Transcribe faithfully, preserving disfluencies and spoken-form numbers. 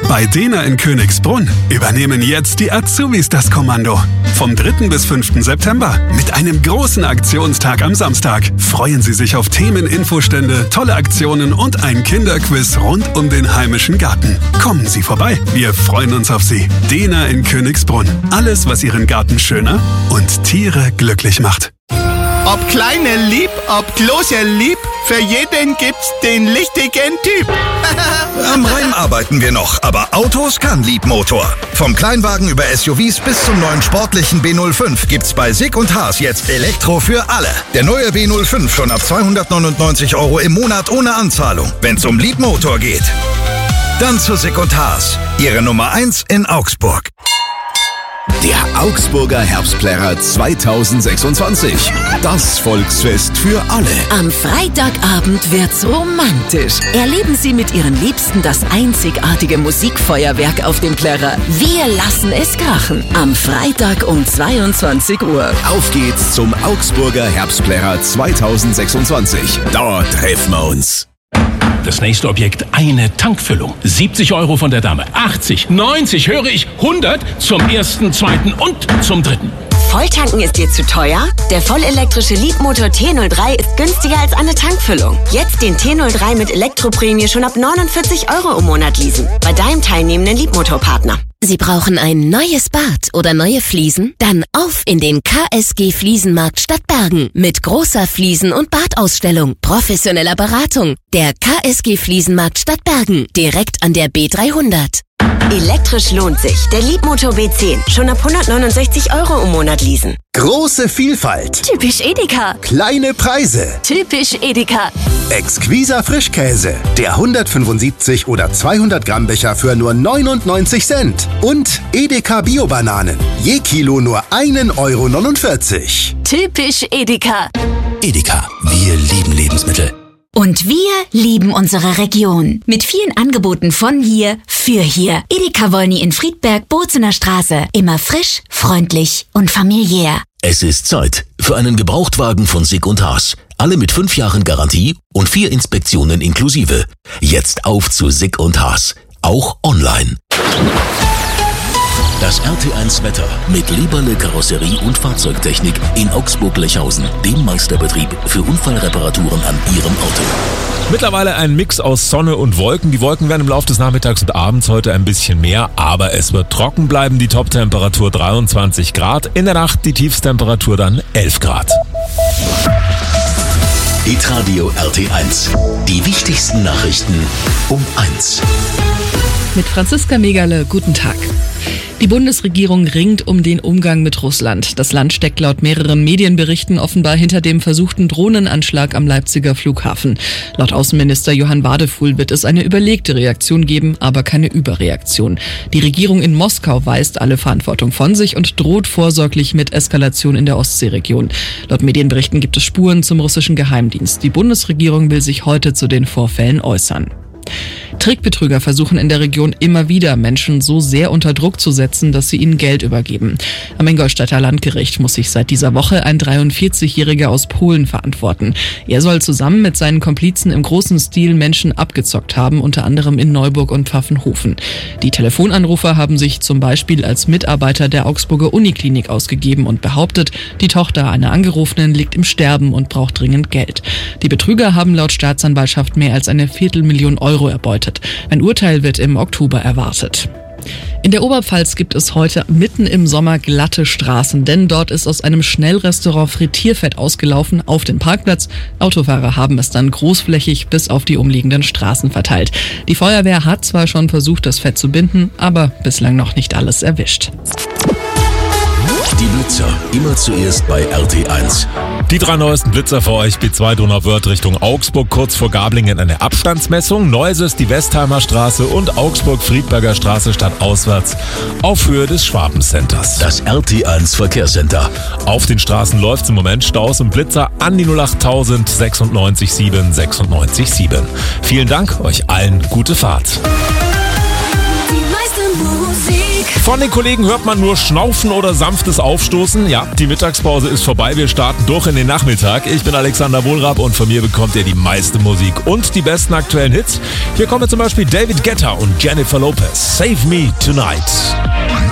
Bei Dena in Königsbrunn übernehmen jetzt die Azubis das Kommando. Vom dritten bis fünften September mit einem großen Aktionstag am Samstag freuen Sie sich auf Themen, Infostände, tolle Aktionen und ein Kinderquiz rund um den heimischen Garten. Kommen Sie vorbei, wir freuen uns auf Sie. Dena in Königsbrunn. Alles, was Ihren Garten schöner und Tiere glücklich macht. Ob kleine lieb, ob große lieb, für jeden gibt's den richtigen Typ. Am Reim arbeiten wir noch, aber Autos kann Liebmotor. Vom Kleinwagen über S U Vs bis zum neuen sportlichen B null fünf gibt's bei Sick und Haas jetzt Elektro für alle. Der neue B null fünf schon ab zweihundertneunundneunzig Euro im Monat ohne Anzahlung, wenn's um Liebmotor geht. Dann zu Sick und Haas, Ihre Nummer eins in Augsburg. Der Augsburger Herbstplärrer zweitausendsechsundzwanzig. Das Volksfest für alle. Am Freitagabend wird's romantisch. Erleben Sie mit Ihren Liebsten das einzigartige Musikfeuerwerk auf dem Plärrer. Wir lassen es krachen. Am Freitag um zweiundzwanzig Uhr. Auf geht's zum Augsburger Herbstplärrer zweitausendsechsundzwanzig. Dort treffen wir uns. Das nächste Objekt, eine Tankfüllung. siebzig Euro von der Dame. achtzig, neunzig, höre ich, hundert zum ersten, zweiten und zum dritten. Volltanken ist dir zu teuer? Der vollelektrische Liebmotor T null drei ist günstiger als eine Tankfüllung. Jetzt den T null drei mit Elektroprämie schon ab neunundvierzig Euro im Monat leasen. Bei deinem teilnehmenden Liebmotorpartner. Sie brauchen ein neues Bad oder neue Fliesen? Dann auf in den K S G Fliesenmarkt Stadtbergen mit großer Fliesen- und Badausstellung, professioneller Beratung. Der K S G Fliesenmarkt Stadtbergen, direkt an der B dreihundert. Elektrisch lohnt sich. Der Liebmotor B zehn. Schon ab hundertneunundsechzig Euro im Monat leasen. Große Vielfalt. Typisch Edeka. Kleine Preise. Typisch Edeka. Exquiser Frischkäse. Der hundertfünfundsiebzig oder zweihundert Gramm Becher für nur neunundneunzig Cent. Und Edeka Bio-Bananen. Je Kilo nur ein Euro neunundvierzig. Typisch Edeka. Edeka, wir lieben Lebensmittel. Und wir lieben unsere Region. Mit vielen Angeboten von hier, für hier. Edeka Wolny in Friedberg, Bozener Straße. Immer frisch, freundlich und familiär. Es ist Zeit für einen Gebrauchtwagen von Sick und Haas. Alle mit fünf Jahren Garantie und vier Inspektionen inklusive. Jetzt auf zu Sick und Haas. Auch online. Das R T eins Wetter mit Leberle Karosserie und Fahrzeugtechnik in Augsburg-Lechhausen, dem Meisterbetrieb für Unfallreparaturen an Ihrem Auto. Mittlerweile ein Mix aus Sonne und Wolken. Die Wolken werden im Laufe des Nachmittags und Abends heute ein bisschen mehr, aber es wird trocken bleiben. Die Toptemperatur dreiundzwanzig Grad. In der Nacht die Tiefstemperatur dann elf Grad. Hitradio R T eins. Die wichtigsten Nachrichten um eins. Mit Franziska Megale, guten Tag. Die Bundesregierung ringt um den Umgang mit Russland. Das Land steckt laut mehreren Medienberichten offenbar hinter dem versuchten Drohnenanschlag am Leipziger Flughafen. Laut Außenminister Johann Wadefuhl wird es eine überlegte Reaktion geben, aber keine Überreaktion. Die Regierung in Moskau weist alle Verantwortung von sich und droht vorsorglich mit Eskalation in der Ostseeregion. Laut Medienberichten gibt es Spuren zum russischen Geheimdienst. Die Bundesregierung will sich heute zu den Vorfällen äußern. Trickbetrüger versuchen in der Region immer wieder, Menschen so sehr unter Druck zu setzen, dass sie ihnen Geld übergeben. Am Ingolstädter Landgericht muss sich seit dieser Woche ein dreiundvierzigjähriger aus Polen verantworten. Er soll zusammen mit seinen Komplizen im großen Stil Menschen abgezockt haben, unter anderem in Neuburg und Pfaffenhofen. Die Telefonanrufer haben sich zum Beispiel als Mitarbeiter der Augsburger Uniklinik ausgegeben und behauptet, die Tochter einer Angerufenen liegt im Sterben und braucht dringend Geld. Die Betrüger haben laut Staatsanwaltschaft mehr als eine Viertelmillion Euro erbeutet. Ein Urteil wird im Oktober erwartet. In der Oberpfalz gibt es heute mitten im Sommer glatte Straßen, denn dort ist aus einem Schnellrestaurant Frittierfett ausgelaufen auf den Parkplatz. Autofahrer haben es dann großflächig bis auf die umliegenden Straßen verteilt. Die Feuerwehr hat zwar schon versucht, das Fett zu binden, aber bislang noch nicht alles erwischt. Die Blitzer, immer zuerst bei R T eins. Die drei neuesten Blitzer für euch. B zwei Donauwörth Richtung Augsburg, kurz vor Gablingen eine Abstandsmessung. Neuses die Westheimer Straße und Augsburg-Friedberger Straße stadtauswärts auf Höhe des Schwabencenters. Das R T eins Verkehrscenter. Auf den Straßen läuft's im Moment Staus und Blitzer an die null acht null sechsundneunzig sieben sechsundneunzig sieben. Vielen Dank, euch allen gute Fahrt. Die meiste Musik. Von den Kollegen hört man nur Schnaufen oder sanftes Aufstoßen. Ja, die Mittagspause ist vorbei. Wir starten durch in den Nachmittag. Ich bin Alexander Wohlrab und von mir bekommt ihr die meiste Musik und die besten aktuellen Hits. Hier kommen zum Beispiel David Guetta und Jennifer Lopez. Save Me Tonight.